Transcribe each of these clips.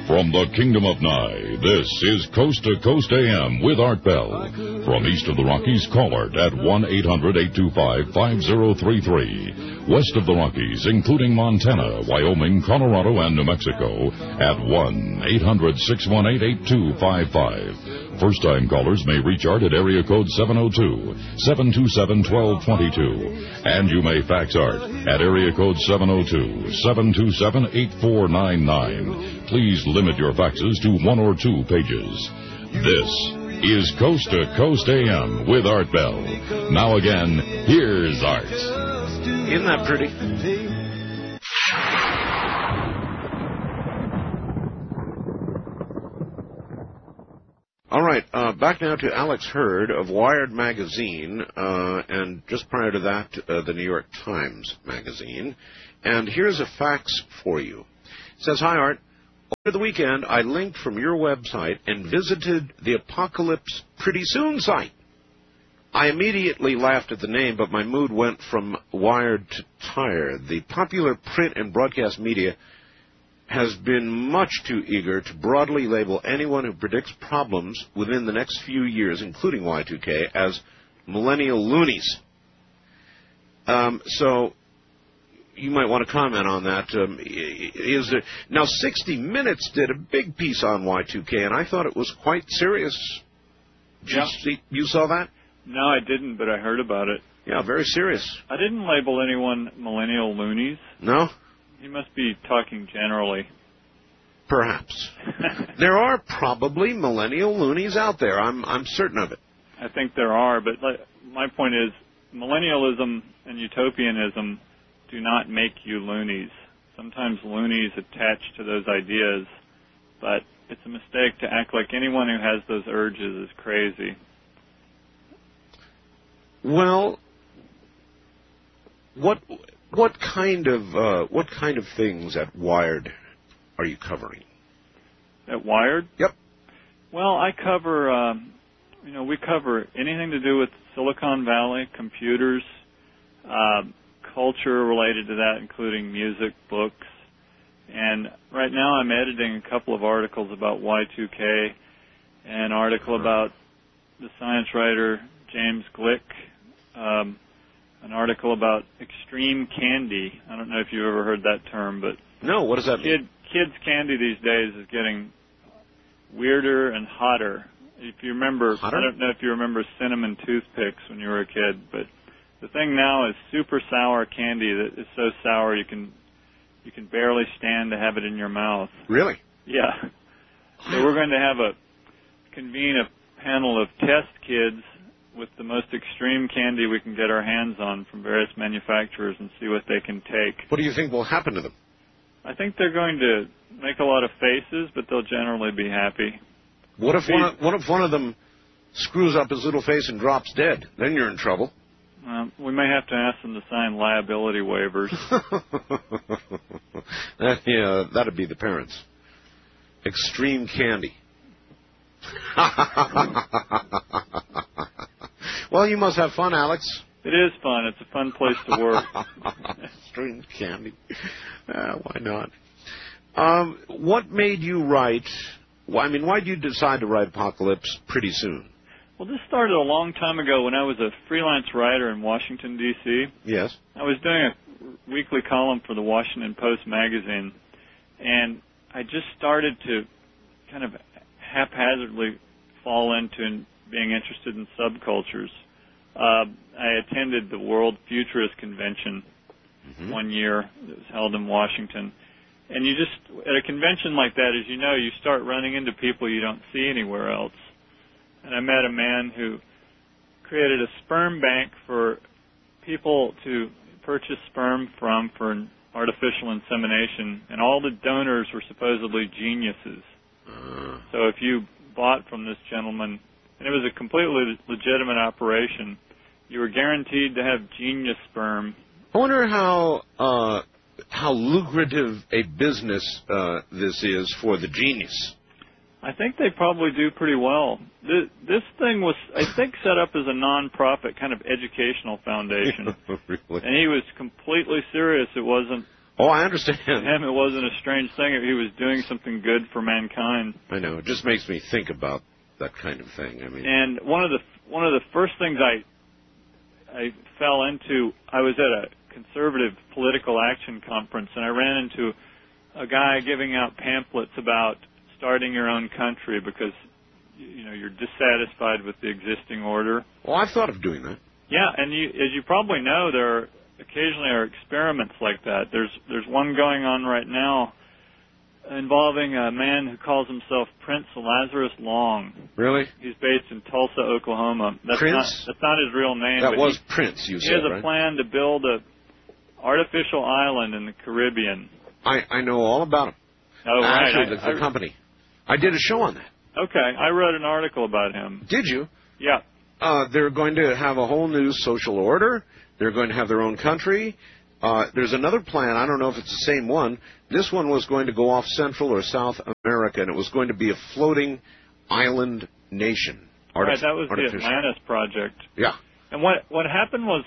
From the Kingdom of Nye, this is Coast to Coast AM with Art Bell. From east of the Rockies, call Art at 1-800-825-5033. West of the Rockies, including Montana, Wyoming, Colorado, and New Mexico, at 1-800-618-8255. First-time callers may reach Art at area code 702-727-1222. And you may fax Art at area code 702-727-8499. Please limit your faxes to 1 or 2 pages. This is Coast to Coast AM with Art Bell. Now again, here's Art. Isn't that pretty? All right, back now to Alex Hurd of Wired Magazine, and just prior to that, the New York Times Magazine. And here's a fax for you. It says, "Hi, Art. Over the weekend, I linked from your website and visited the Apocalypse Pretty Soon site. I immediately laughed at the name, but my mood went from wired to tired. The popular print and broadcast media has been much too eager to broadly label anyone who predicts problems within the next few years, including Y2K, as millennial loonies." So you might want to comment on that. Now, 60 Minutes did a big piece on Y2K, and I thought it was quite serious. You saw that? No, I didn't, but I heard about it. Yeah, very serious. I didn't label anyone millennial loonies. No? You must be talking generally. Perhaps. There are probably millennial loonies out there. I'm certain of it. I think there are, but my point is millennialism and utopianism do not make you loonies. Sometimes loonies attach to those ideas, but it's a mistake to act like anyone who has those urges is crazy. Well, what kind of things at Wired are you covering? At Wired? Yep. Well, I cover, we cover anything to do with Silicon Valley, computers, culture related to that, including music, books. And right now I'm editing a couple of articles about Y2K, an article about the science writer James Glick, an article about extreme candy. I don't know if you've ever heard that term, but no, what does that mean? Kids' candy these days is getting weirder and hotter. If you remember, hotter? I don't know if you remember cinnamon toothpicks when you were a kid, but the thing now is super sour candy that is so sour you can barely stand to have it in your mouth. Really? Yeah. So we're going to convene a panel of test kids with the most extreme candy we can get our hands on from various manufacturers and see what they can take. What do you think will happen to them? I think they're going to make a lot of faces, but they'll generally be happy. What if one of them screws up his little face and drops dead? Then you're in trouble. We may have to ask them to sign liability waivers. Yeah, that'd be the parents. Extreme candy. Well, you must have fun, Alex. It is fun. It's a fun place to work. Extreme candy. Why not? What made you write? Why did you decide to write Apocalypse Pretty Soon? Well, this started a long time ago when I was a freelance writer in Washington, D.C. Yes. I was doing a weekly column for the Washington Post magazine, and I just started to kind of haphazardly fall into being interested in subcultures. I attended the World Futurist Convention one year that was held in Washington. And at a convention like that, as you know, you start running into people you don't see anywhere else. And I met a man who created a sperm bank for people to purchase sperm from for artificial insemination, and all the donors were supposedly geniuses. So if you bought from this gentleman, and it was a completely legitimate operation, you were guaranteed to have genius sperm. I wonder how lucrative a business this is for the genius. I think they probably do pretty well. This thing was, I think, set up as a non-profit kind of educational foundation. Really? And he was completely serious. It wasn't Oh, I understand. To him, it wasn't a strange thing. He was doing something good for mankind. I know. It just makes me think about that kind of thing. I mean, and one of the first things I fell into, I was at a conservative political action conference, and I ran into a guy giving out pamphlets about starting your own country because you're dissatisfied with the existing order. Well, I've thought of doing that. Yeah, and as you probably know, there occasionally are experiments like that. There's one going on right now involving a man who calls himself Prince Lazarus Long. Really? He's based in Tulsa, Oklahoma. That's Prince? not his real name. That was Prince, you said, He has right? a plan to build a artificial island in the Caribbean. I know all about him. Oh, right. Actually, the company. I did a show on that. Okay, I wrote an article about him. Did you? Yeah. They're going to have a whole new social order. They're going to have their own country. There's another plan. I don't know if it's the same one. This one was going to go off Central or South America, and it was going to be a floating island nation. Right, that was the Atlantis Project. Yeah. And what happened was,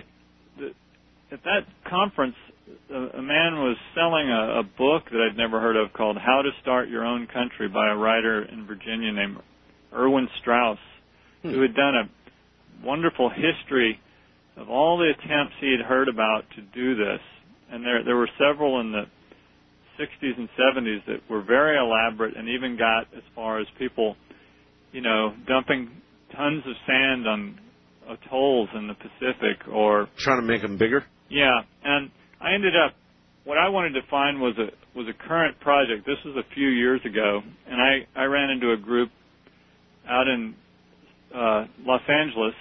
at that conference, a man was selling a book that I'd never heard of called How to Start Your Own Country by a writer in Virginia named Erwin Strauss, who had done a wonderful history of all the attempts he had heard about to do this. And there were several in the 60s and 70s that were very elaborate and even got as far as people, dumping tons of sand on atolls in the Pacific or trying to make them bigger. Yeah, and I ended up, what I wanted to find was a current project. This was a few years ago, and I ran into a group out in Los Angeles,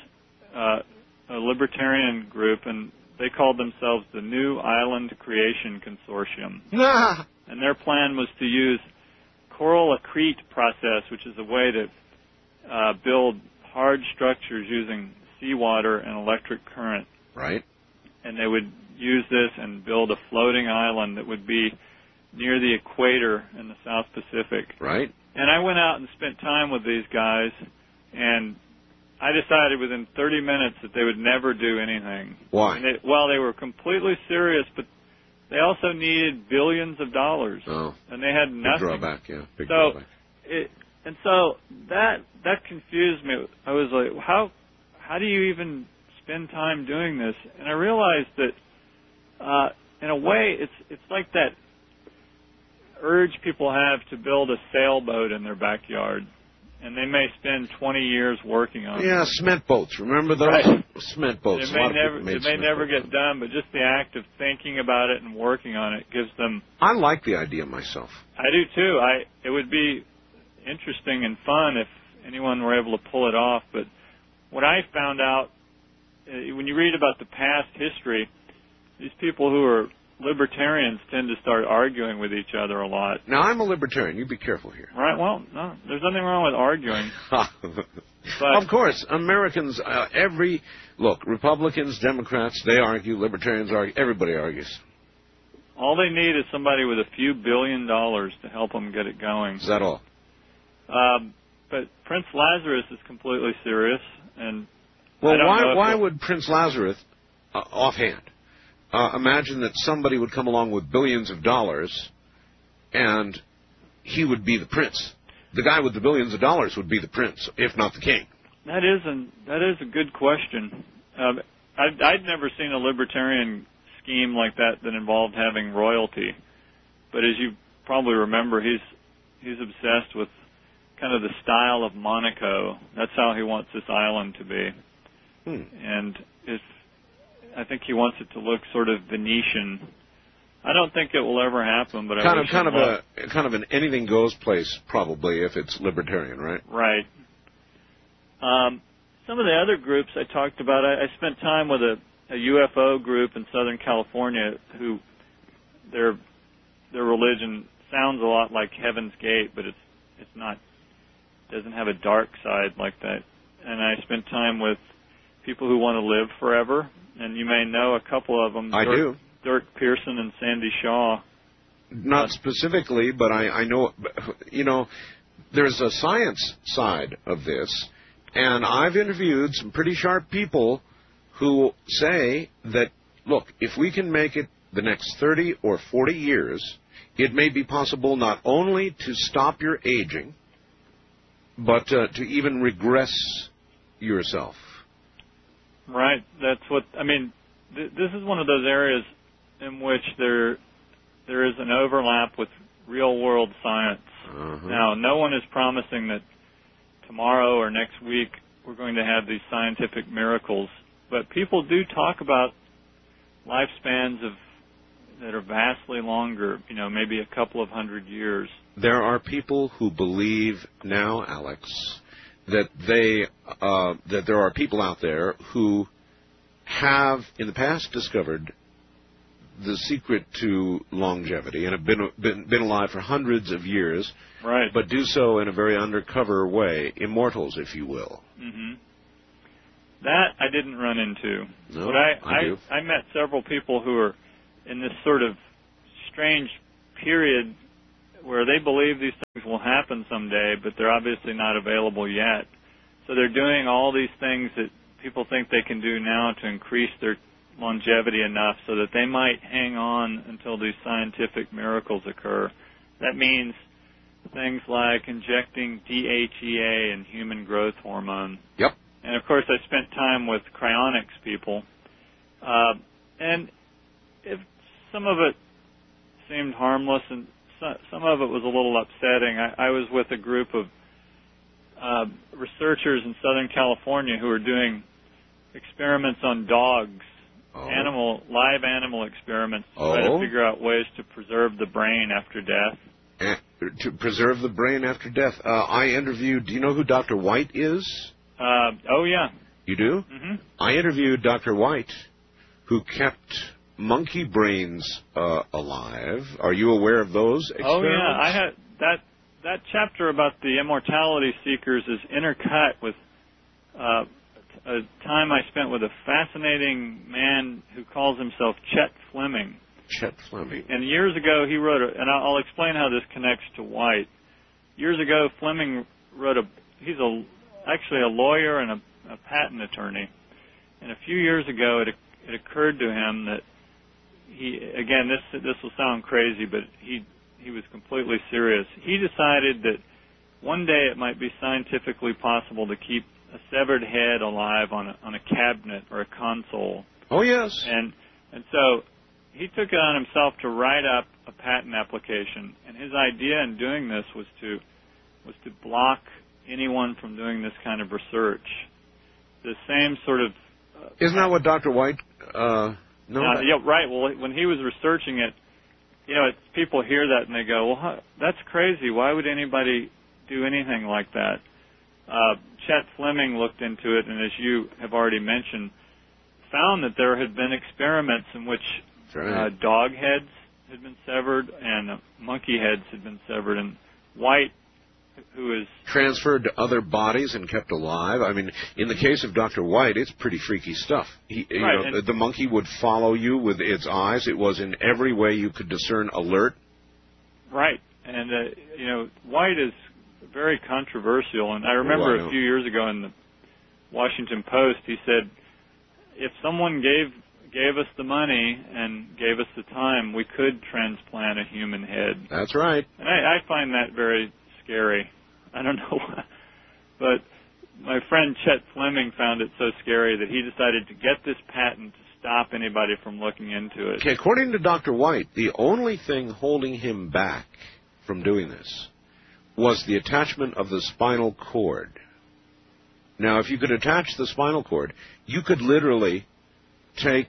a libertarian group, and they called themselves the New Island Creation Consortium. And their plan was to use coral accrete process, which is a way to build hard structures using seawater and electric current. Right. And they would use this and build a floating island that would be near the equator in the South Pacific. Right. And I went out and spent time with these guys, and I decided within 30 minutes that they would never do anything. Why? They were completely serious, but they also needed billions of dollars. Oh. And they had nothing. Big drawback, yeah. Big drawback. And so that confused me. I was like, how do you even spend time doing this? And I realized that in a way it's like that urge people have to build a sailboat in their backyard, and they may spend 20 years working on it. Yeah, cement boats. Remember those? Right. Cement boats. It may never get done, but just the act of thinking about it and working on it gives them... I like the idea myself. I do too. It would be interesting and fun if anyone were able to pull it off, but what I found out, when you read about the past history, these people who are libertarians tend to start arguing with each other a lot. Now, I'm a libertarian. You be careful here. Right. Well, no, there's nothing wrong with arguing. But, of course, Americans, look, Republicans, Democrats, they argue, libertarians argue, everybody argues. All they need is somebody with a few $1 billion to help them get it going. Is that all? But Prince Lazarus is completely serious, and well, why would Prince Lazarus, offhand, imagine that somebody would come along with billions of dollars, and he would be the prince? The guy with the billions of dollars would be the prince, if not the king. That is a good question. I'd never seen a libertarian scheme like that involved having royalty, but as you probably remember, he's obsessed with kind of the style of Monaco. That's how he wants this island to be. And I think he wants it to look sort of Venetian. I don't think it will ever happen, but kind of an anything goes place, probably, if it's libertarian, right? Right. Some of the other groups I talked about, I spent time with a UFO group in Southern California who their religion sounds a lot like Heaven's Gate, but it's not. Doesn't have a dark side like that. And I spent time with people who want to live forever, and you may know a couple of them. I do. Dirk Pearson and Sandy Shaw. Not specifically, but I know, there's a science side of this, and I've interviewed some pretty sharp people who say that, look, if we can make it the next 30 or 40 years, it may be possible not only to stop your aging, but to even regress yourself. Right. That's what, I mean, this is one of those areas in which there is an overlap with real-world science. Now, no one is promising that tomorrow or next week we're going to have these scientific miracles, but people do talk about lifespans that are vastly longer, maybe a couple of 100 years. There are people who believe now, Alex, that that there are people out there who have in the past discovered the secret to longevity and have been alive for hundreds of years, right? But do so in a very undercover way, immortals, if you will. Mm-hmm. That I didn't run into. No, but I met several people who are in this sort of strange period where they believe these things will happen someday, but they're obviously not available yet. So they're doing all these things that people think they can do now to increase their longevity enough so that they might hang on until these scientific miracles occur. That means things like injecting DHEA and human growth hormone. Yep. And, of course, I spent time with cryonics people. And if some of it seemed harmless and some of it was a little upsetting. I was with a group of researchers in Southern California who were doing experiments on dogs, live animal experiments to try to figure out ways to preserve the brain after death. To preserve the brain after death. I interviewed, do you know who Dr. White is? Oh, yeah. You do? Mm-hmm. I interviewed Dr. White, who kept monkey brains alive. Are you aware of those experiments? Oh, yeah. I had that chapter about the immortality seekers is intercut with a time I spent with a fascinating man who calls himself Chet Fleming. Chet Fleming. And years ago he wrote, and I'll explain how this connects to White. Years ago, Fleming wrote he's actually a lawyer and a patent attorney. And a few years ago it occurred to him that this will sound crazy, but he was completely serious. He decided that one day it might be scientifically possible to keep a severed head alive on a cabinet or a console. Oh, yes. And so he took it on himself to write up a patent application, and his idea in doing this was to block anyone from doing this kind of research. The same sort of... Isn't that what Dr. White... yeah, right. Well, when he was researching it, people hear that and they go, well, that's crazy. Why would anybody do anything like that? Chet Fleming looked into it, and as you have already mentioned, found that there had been experiments in which dog heads had been severed and monkey heads had been severed, and White, who is transferred to other bodies and kept alive. I mean, in the case of Dr. White, it's pretty freaky stuff. The monkey would follow you with its eyes. It was in every way you could discern alert. Right, and White is very controversial, and I remember a few years ago in the Washington Post, he said, if someone gave us the money and gave us the time, we could transplant a human head. That's right. And I find that very scary. I don't know why. But my friend Chet Fleming found it so scary that he decided to get this patent to stop anybody from looking into it. Okay, according to Dr. White, the only thing holding him back from doing this was the attachment of the spinal cord. Now, if you could attach the spinal cord, you could literally take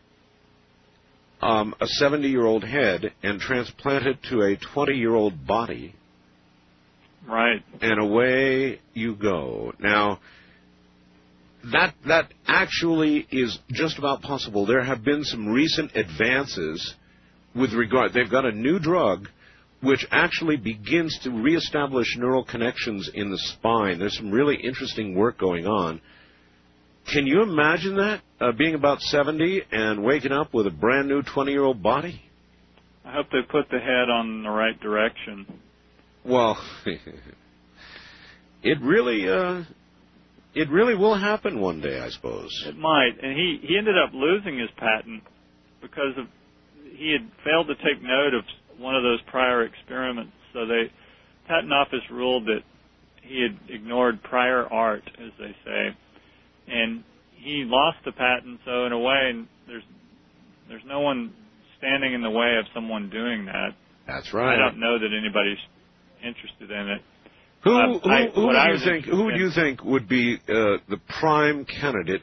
a 70-year-old head and transplant it to a 20-year-old body. Right. And away you go. Now, that actually is just about possible. There have been some recent advances with regard. They've got a new drug which actually begins to reestablish neural connections in the spine. There's some really interesting work going on. Can you imagine that, being about 70 and waking up with a brand new 20-year-old body? I hope they put the head on the right direction. Well, it really will happen one day, I suppose. It might, and he ended up losing his patent because of he had failed to take note of one of those prior experiments, so the patent office ruled that he had ignored prior art, as they say, and he lost the patent. So in a way, there's no one standing in the way of someone doing that. That's right. I don't know that anybody's interested in it. Who would you think would be the prime candidate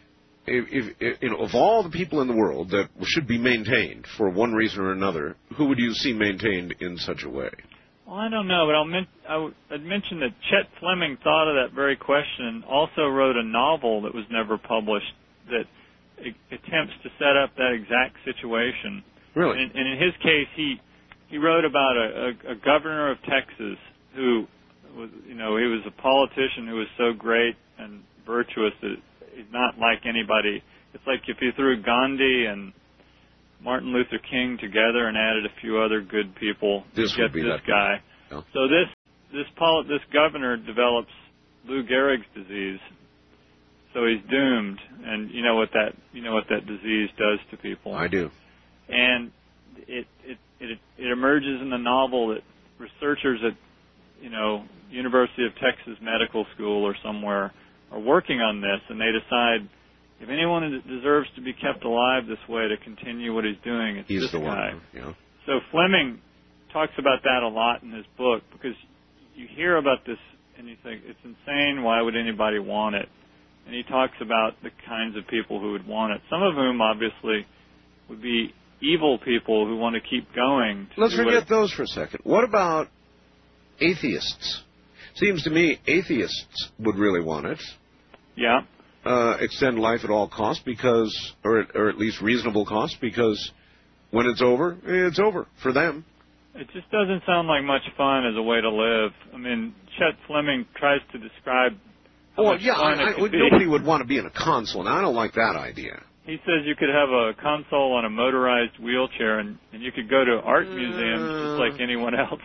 if of all the people in the world that should be maintained for one reason or another? Who would you see maintained in such a way? Well, I don't know, but I'd mention that Chet Fleming thought of that very question and also wrote a novel that was never published that attempts to set up that exact situation. Really? And in his case, he wrote about a governor of Texas who was, he was a politician who was so great and virtuous that he's not like anybody. It's like if you threw Gandhi and Martin Luther King together and added a few other good people to get this guy. Yeah. So this governor develops Lou Gehrig's disease. So he's doomed, and you know what that disease does to people. I do. And it emerges in the novel that researchers at University of Texas Medical School or somewhere are working on this, and they decide if anyone deserves to be kept alive this way to continue what he's doing, it's this guy. Yeah. So Fleming talks about that a lot in his book, because you hear about this and you think, it's insane, why would anybody want it? And he talks about the kinds of people who would want it, some of whom obviously would be evil people who want to keep going. Let's forget those for a second. What about atheists? Seems to me atheists would really want it. Yeah. Extend life at all costs or at least reasonable costs, because when it's over for them. It just doesn't sound like much fun as a way to live. I mean, Chet Fleming tries to describe how much fun it could be. Nobody would want to be in a console, and I don't like that idea. He says you could have a console on a motorized wheelchair, and you could go to art museums just like anyone else.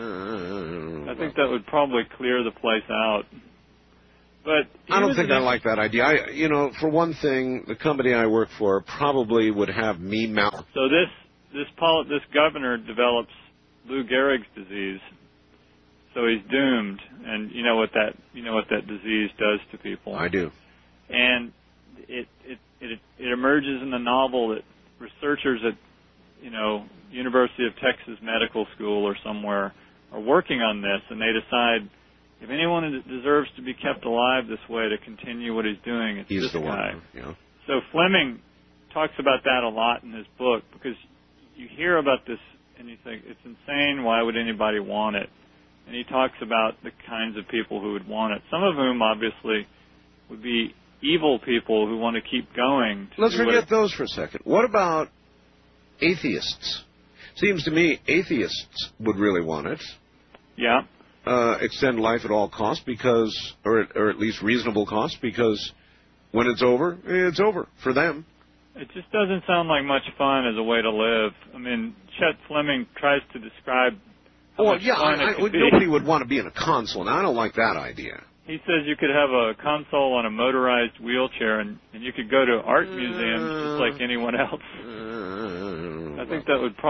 I think that would probably clear the place out. But I don't think I like that idea. For one thing, the company I work for probably would have me mount. So this governor develops Lou Gehrig's disease. So he's doomed, and you know what that disease does to people. I do. And it emerges in the novel that researchers at University of Texas Medical School or somewhere are working on this, and they decide if anyone deserves to be kept alive this way to continue what he's doing, it's this guy. Yeah. So Fleming talks about that a lot in his book, because you hear about this and you think, it's insane, why would anybody want it? And he talks about the kinds of people who would want it, some of whom obviously would be evil people who want to keep going. Let's forget those for a second. What about atheists? Seems to me atheists would really want it. Yeah. Extend life at all costs, or at least reasonable costs, because when it's over for them. It just doesn't sound like much fun as a way to live. I mean, Chet Fleming tries to describe how much fun it could be. Nobody would want to be in a console, and I don't like that idea. He says you could have a console on a motorized wheelchair, and you could go to art museums just like anyone else. I think that would probably